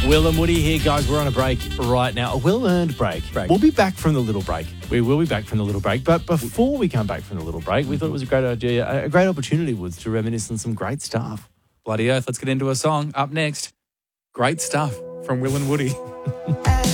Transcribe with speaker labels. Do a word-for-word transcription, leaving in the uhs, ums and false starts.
Speaker 1: Will and Woody here, guys. We're on a break right now. A well-earned break.
Speaker 2: Break.
Speaker 1: We'll be back from the little break. We will be back from the little break. But before we come back from the little break, we thought it was a great idea, a great opportunity, Woods, to reminisce on some great stuff.
Speaker 2: Bloody earth, let's get into a song. Up next, great stuff from Will and Woody.